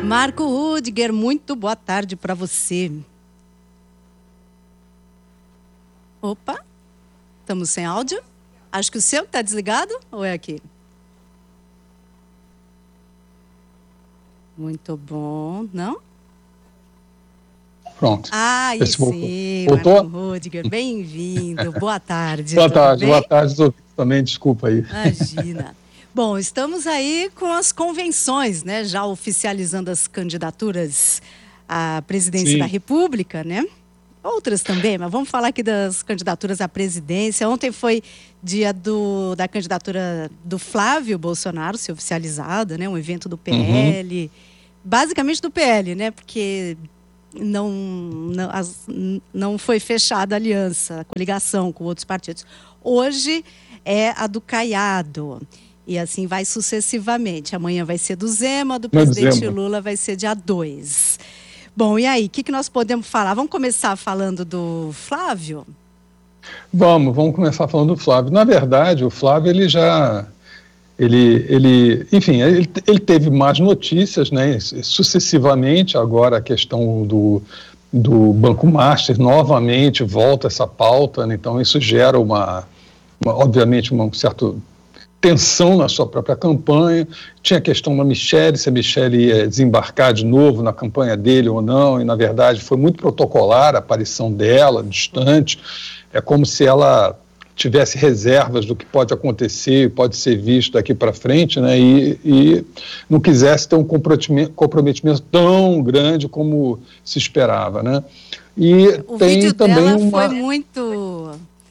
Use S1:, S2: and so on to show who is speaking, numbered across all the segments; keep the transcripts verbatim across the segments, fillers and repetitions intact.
S1: Marco Rudiger, muito boa tarde para você. Opa, estamos sem áudio? Acho que o seu está desligado ou é aqui? Muito bom, não?
S2: Pronto.
S1: Ah, e sim,
S2: voltou?
S1: Marco Rudiger, bem-vindo, boa tarde.
S2: Boa tarde, boa tarde também, desculpa aí.
S1: Imagina. Bom, estamos aí com as convenções, né? Já oficializando as candidaturas à presidência Sim. da República, né? Outras também, mas vamos falar aqui das candidaturas à presidência. Ontem foi dia do, da candidatura do Flávio Bolsonaro ser oficializada, né? Um evento do P L, uhum. basicamente do P L, né? Porque não, não, as, não foi fechada a aliança, a coligação com outros partidos. Hoje é a do Caiado. E assim vai sucessivamente. Amanhã vai ser do Zema, do presidente Zema. Lula vai ser dia dois. Bom, e aí, o que, que nós podemos falar? Vamos começar falando do Flávio?
S2: Vamos, vamos começar falando do Flávio. Na verdade, o Flávio, ele já... Ele, ele, enfim, ele, ele teve mais notícias, né, sucessivamente. Agora a questão do, do Banco Master novamente volta essa pauta, né, então isso gera uma, uma obviamente, um certo... tensão na sua própria campanha. Tinha a questão da Michelle, se a Michelle ia desembarcar de novo na campanha dele ou não, e na verdade foi muito protocolar a aparição dela, distante. É como se ela tivesse reservas do que pode acontecer, pode ser visto daqui para frente, né, e, e não quisesse ter um comprometimento, comprometimento tão grande como se esperava, né. E
S1: o
S2: tem
S1: vídeo
S2: também
S1: dela
S2: uma...
S1: foi muito...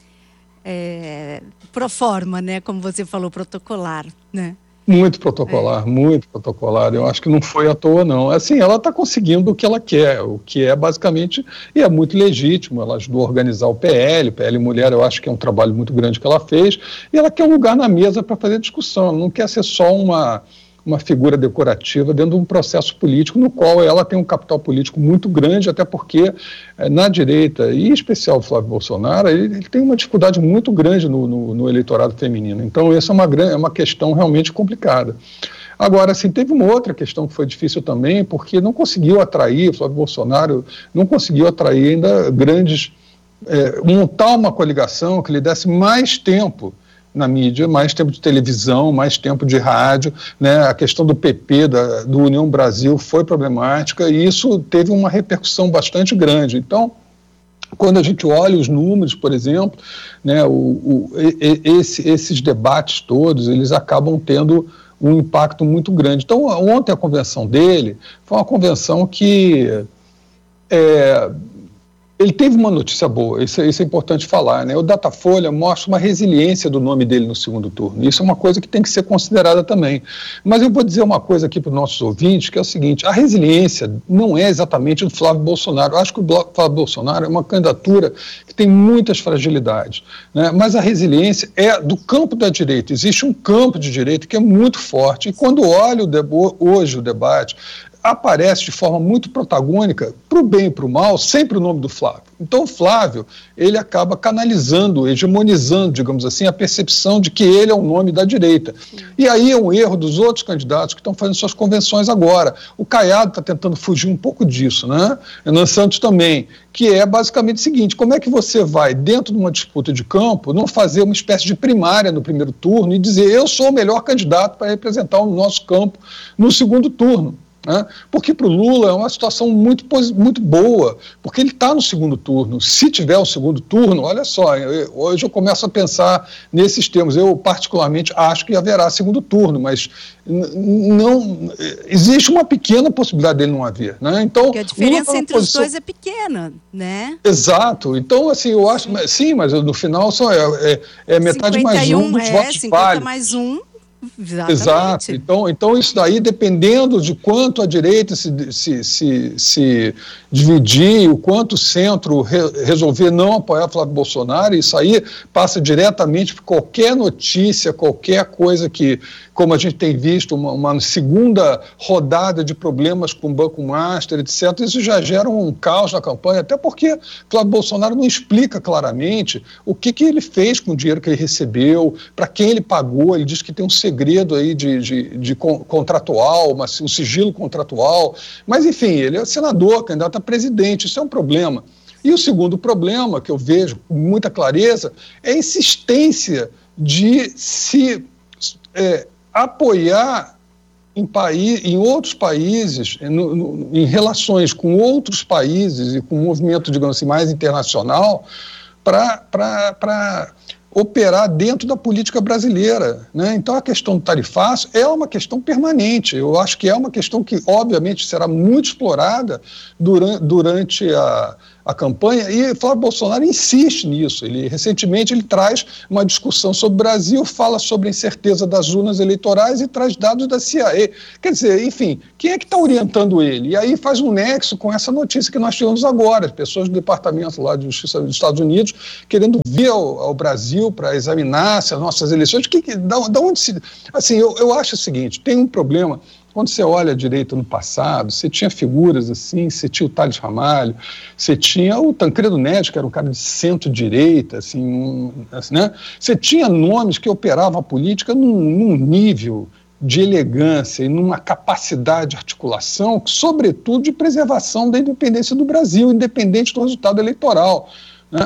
S1: É, pro forma, né? Como você falou, protocolar, né?
S2: Muito protocolar, é. muito protocolar. Eu acho que não foi à toa, não. Assim, ela está conseguindo o que ela quer, o que é basicamente, e é muito legítimo. Ela ajudou a organizar o P L, P L Mulher, eu acho que é um trabalho muito grande que ela fez, e ela quer um lugar na mesa para fazer discussão. Ela não quer ser só uma... uma figura decorativa dentro de um processo político no qual ela tem um capital político muito grande, até porque eh, na direita, e em especial o Flávio Bolsonaro, ele, ele tem uma dificuldade muito grande no, no, no eleitorado feminino. Então essa é uma, é uma questão realmente complicada. Agora, assim, teve uma outra questão que foi difícil também, porque não conseguiu atrair, o Flávio Bolsonaro não conseguiu atrair ainda grandes, eh, montar uma coligação que lhe desse mais tempo na mídia, mais tempo de televisão, mais tempo de rádio, né? A questão do P P, da, do União Brasil, foi problemática e isso teve uma repercussão bastante grande. Então, quando a gente olha os números, por exemplo, né, o, o, esse, esses debates todos, eles acabam tendo um impacto muito grande. Então, ontem a convenção dele foi uma convenção que... É, ele teve uma notícia boa, isso, isso é importante falar, né? O Datafolha mostra uma resiliência do nome dele no segundo turno. Isso é uma coisa que tem que ser considerada também. Mas eu vou dizer uma coisa aqui para os nossos ouvintes, que é o seguinte: a resiliência não é exatamente do Flávio Bolsonaro. Eu acho que o Flávio Bolsonaro é uma candidatura que tem muitas fragilidades, né? Mas a resiliência é do campo da direita. Existe um campo de direita que é muito forte. E quando olha o debo- hoje o debate, aparece de forma muito protagônica, para o bem e para o mal, sempre o nome do Flávio. Então o Flávio, ele acaba canalizando, hegemonizando, digamos assim, a percepção de que ele é o nome da direita. Sim. E aí é um erro dos outros candidatos que estão fazendo suas convenções agora. O Caiado está tentando fugir um pouco disso, né? Renan Santos também, que é basicamente o seguinte: como é que você vai, dentro de uma disputa de campo, não fazer uma espécie de primária no primeiro turno e dizer eu sou o melhor candidato para representar o nosso campo no segundo turno? Né? Porque para o Lula é uma situação muito, muito boa, porque ele está no segundo turno. Se tiver o segundo turno, olha só, eu, hoje eu começo a pensar nesses termos. Eu particularmente acho que haverá segundo turno, mas não existe uma pequena possibilidade dele não haver, né? Então,
S1: porque a diferença entre posição... os dois é pequena, né?
S2: Exato. Então, assim, eu acho, sim, sim, mas no final só é, é, é metade mais um dos
S1: é,
S2: votos válidos.
S1: mais um. Exatamente.
S2: Exato. Então, então, isso daí, dependendo de quanto a direita se, se, se, se dividir, o quanto o centro re, resolver não apoiar Flávio Bolsonaro, isso aí passa diretamente por qualquer notícia, qualquer coisa que, como a gente tem visto, uma, uma segunda rodada de problemas com o Banco Master, etcétera, isso já gera um caos na campanha, até porque Flávio Bolsonaro não explica claramente o que, que ele fez com o dinheiro que ele recebeu, para quem ele pagou. Ele diz que tem um segredo segredo aí de, de, de contratual, uma, um sigilo contratual, mas enfim, ele é senador, candidato a presidente, isso é um problema. E o segundo problema que eu vejo com muita clareza é a insistência de se é, apoiar em, paí em outros países, no, no, em relações com outros países e com um movimento, digamos assim, mais internacional, para operar dentro da política brasileira, né? Então a questão do tarifaço é uma questão permanente, eu acho que é uma questão que obviamente será muito explorada durante, durante a, a campanha, e Flávio Bolsonaro insiste nisso. Ele, recentemente ele traz uma discussão sobre o Brasil, fala sobre a incerteza das urnas eleitorais e traz dados da C I A. Quer dizer, enfim, quem é que está orientando ele? E aí faz um nexo com essa notícia que nós tivemos agora, pessoas do Departamento lá de Justiça dos Estados Unidos querendo vir ao, ao Brasil para examinar se as nossas eleições, que, que, da, da onde se... Assim, eu, eu acho o seguinte, tem um problema. Quando você olha a direita no passado, você tinha figuras assim, você tinha o Thales Ramalho, você tinha o Tancredo Neves, que era um cara de centro-direita, assim, um, assim, né? Você tinha nomes que operavam a política num, num nível de elegância e numa capacidade de articulação, sobretudo de preservação da independência do Brasil, independente do resultado eleitoral, né?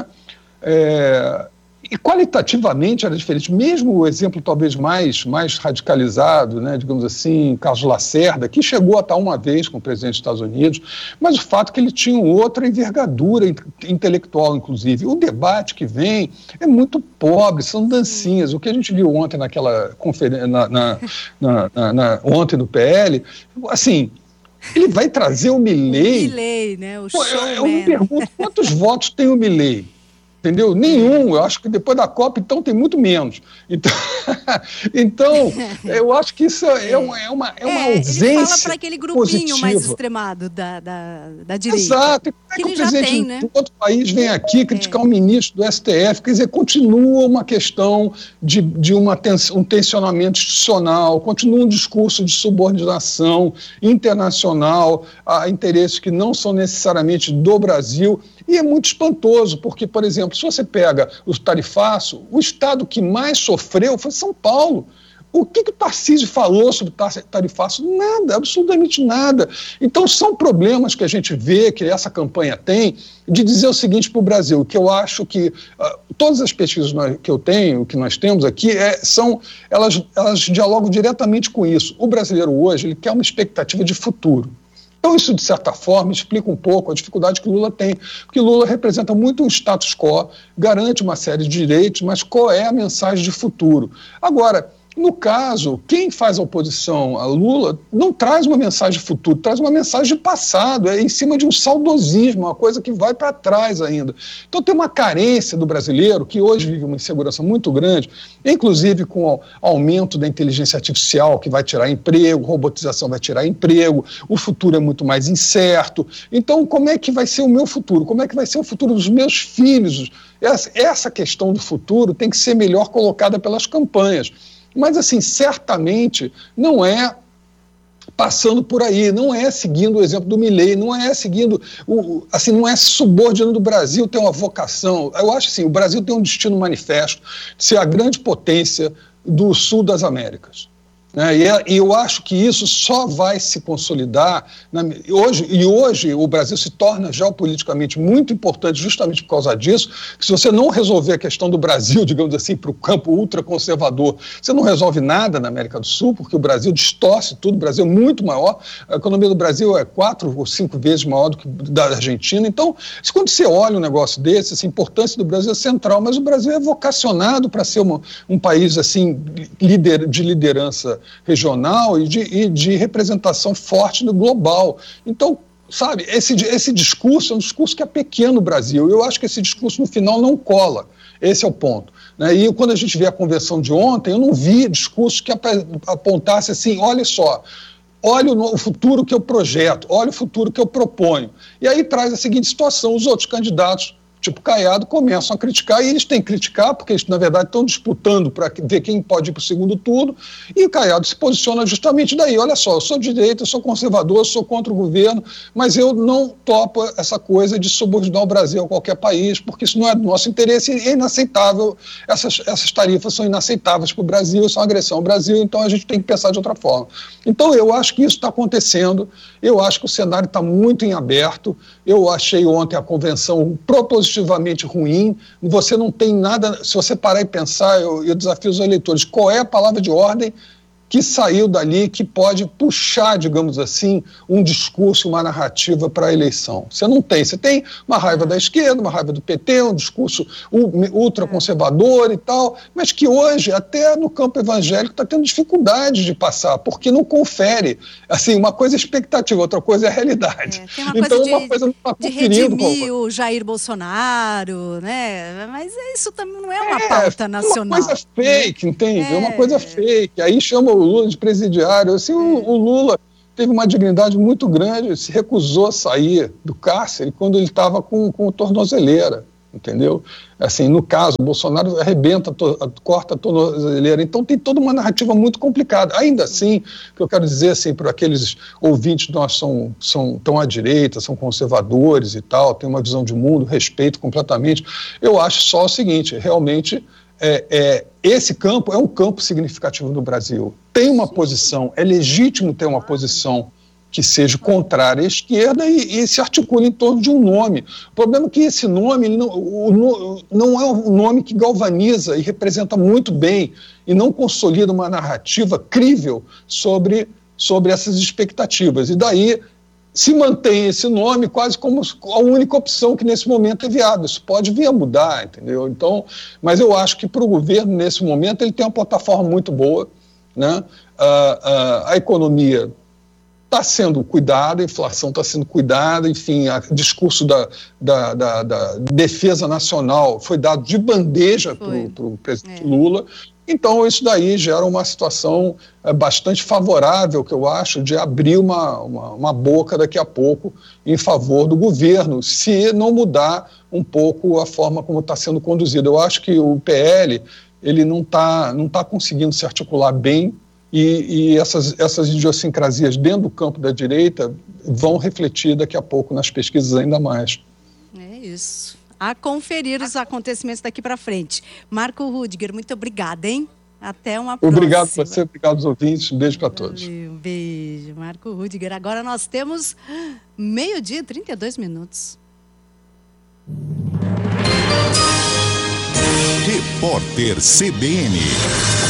S2: É... E qualitativamente era diferente, mesmo o exemplo talvez mais, mais radicalizado, né, digamos assim, Carlos Lacerda, que chegou a estar uma vez com o presidente dos Estados Unidos, mas o fato é que ele tinha outra envergadura intelectual, inclusive. O debate que vem é muito pobre, são dancinhas. O que a gente viu ontem naquela conferência, na, na, na, na, na, ontem no P L, assim... Ele vai trazer o Milei.
S1: O Milei, né? O
S2: Pô, eu, eu
S1: showman.
S2: me pergunto quantos votos tem o Milei. Entendeu? Nenhum. Eu acho que depois da Copa, então, tem muito menos. Então, então eu acho que isso é, é uma, é uma, é uma
S1: é,
S2: ausência
S1: ele fala para aquele grupinho
S2: positiva.
S1: mais extremado da, da, da direita.
S2: Exato. E como é que,
S1: que
S2: o presidente
S1: tem,
S2: de
S1: né?
S2: outro país vem aqui criticar
S1: é.
S2: um ministro do S T F? Quer dizer, continua uma questão de, de uma tens, um tensionamento institucional, continua um discurso de subordinação internacional a interesses que não são necessariamente do Brasil. E é muito espantoso, porque, por exemplo, se você pega o tarifaço, o estado que mais sofreu foi São Paulo. O que, que o Tarcísio falou sobre tarifaço? Nada, absolutamente nada. Então são problemas que a gente vê, que essa campanha tem, de dizer o seguinte para o Brasil, que eu acho que uh, todas as pesquisas que eu tenho, que nós temos aqui, é, são, elas, elas dialogam diretamente com isso. O brasileiro hoje ele quer uma expectativa de futuro. Então isso, de certa forma, explica um pouco a dificuldade que Lula tem, porque Lula representa muito um status quo, garante uma série de direitos, mas qual é a mensagem de futuro? Agora, no caso, quem faz a oposição a Lula não traz uma mensagem de futuro, traz uma mensagem de passado, é em cima de um saudosismo, uma coisa que vai para trás ainda. Então tem uma carência do brasileiro, que hoje vive uma insegurança muito grande, inclusive com o aumento da inteligência artificial, que vai tirar emprego, robotização vai tirar emprego, o futuro é muito mais incerto. Então como é que vai ser o meu futuro? Como é que vai ser o futuro dos meus filhos? Essa, essa questão do futuro tem que ser melhor colocada pelas campanhas. Mas, assim, certamente não é passando por aí, não é seguindo o exemplo do Milei, não é seguindo, o, assim, não é subordinando o Brasil ter uma vocação. Eu acho assim, o Brasil tem um destino manifesto de ser a grande potência do sul das Américas. Né? E, é, e eu acho que isso só vai se consolidar. Na, hoje, e hoje o Brasil se torna geopoliticamente muito importante justamente por causa disso, que se você não resolver a questão do Brasil, digamos assim, para o campo ultraconservador, você não resolve nada na América do Sul, porque o Brasil distorce tudo, o Brasil é muito maior, a economia do Brasil é quatro ou cinco vezes maior do que da Argentina. Então, quando você olha um negócio desse, assim, a importância do Brasil é central, mas o Brasil é vocacionado para ser uma, um país assim, lider, de liderança regional e de, e de representação forte no global. Então, sabe, esse, esse discurso é um discurso que é pequeno no Brasil. Eu acho que esse discurso, no final, não cola. Esse é o ponto. Né? E quando a gente vê a convenção de ontem, eu não vi discurso que apontasse assim, olha só, olha o futuro que eu projeto, olha o futuro que eu proponho. E aí traz a seguinte situação, os outros candidatos tipo Caiado, começam a criticar, e eles têm que criticar porque eles, na verdade, estão disputando para ver quem pode ir para o segundo turno, e o Caiado se posiciona justamente daí. Olha só, eu sou de direita, eu sou conservador, eu sou contra o governo, mas eu não topo essa coisa de subordinar o Brasil a qualquer país, porque isso não é do nosso interesse e é inaceitável. Essas, essas tarifas são inaceitáveis para o Brasil, isso é uma agressão ao Brasil, então a gente tem que pensar de outra forma. Então eu acho que isso está acontecendo, eu acho que o cenário está muito em aberto. Eu achei ontem a convenção propositivamente ruim, você não tem nada, se você parar e pensar, eu, eu desafio os eleitores, qual é a palavra de ordem que saiu dali, que pode puxar, digamos assim, um discurso, uma narrativa para a eleição. Você não tem. Você tem uma raiva da esquerda, uma raiva do P T, um discurso ultraconservador e tal, mas que hoje, até no campo evangélico, está tendo dificuldade de passar, porque não confere. Assim, uma coisa é expectativa, outra coisa é a realidade.
S1: É, tem uma
S2: então,
S1: coisa de,
S2: uma coisa não está
S1: de
S2: conferindo.
S1: redimir o Jair Bolsonaro, né? Mas isso também não é uma
S2: é,
S1: pauta nacional.
S2: É uma coisa fake, entende? É uma coisa
S1: É.
S2: fake. Aí chama o Lula de presidiário. Assim, o, o Lula teve uma dignidade muito grande, se recusou a sair do cárcere quando ele estava com, com tornozeleira, entendeu? Assim, no caso, o Bolsonaro arrebenta, to, corta a tornozeleira. Então tem toda uma narrativa muito complicada. Ainda assim, o que eu quero dizer assim, para aqueles ouvintes que nós são, são tão à direita, são conservadores e tal, têm uma visão de mundo, respeito completamente, eu acho só o seguinte, realmente... É, é, esse campo é um campo significativo no Brasil. Tem uma posição, é legítimo ter uma posição que seja contrária à esquerda e, e se articule em torno de um nome. O problema é que esse nome ele não, o, não é um nome que galvaniza e representa muito bem e não consolida uma narrativa crível sobre, sobre essas expectativas. E daí se mantém esse nome quase como a única opção que nesse momento é viável. Isso pode vir a mudar, entendeu? Então, mas eu acho que para o governo, nesse momento, ele tem uma plataforma muito boa, né? Ah, ah, a economia está sendo cuidada, a inflação está sendo cuidada, enfim, o discurso da, da, da, da defesa nacional foi dado de bandeja para o presidente é. Lula. Então, isso daí gera uma situação é, bastante favorável, que eu acho, de abrir uma, uma, uma boca daqui a pouco em favor do governo, se não mudar um pouco a forma como está sendo conduzido. Eu acho que o P L ele não está não tá conseguindo se articular bem e, e essas, essas idiosincrasias dentro do campo da direita vão refletir daqui a pouco nas pesquisas ainda mais.
S1: É isso. A conferir os acontecimentos daqui para frente. Marco Rudiger, muito obrigada, hein? Até uma próxima.
S2: Obrigado a você, obrigado aos ouvintes, um beijo para todos.
S1: Um beijo, Marco Rudiger. Agora nós temos meio-dia, trinta e dois minutos.
S3: Repórter C B N.